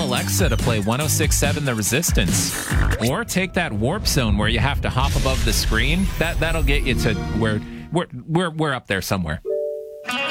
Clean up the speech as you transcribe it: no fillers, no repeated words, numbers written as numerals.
Alexa to play 106.7 The Resistance. Or take that warp zone where you have to hop above the screen. That'll get you to where we're up there somewhere.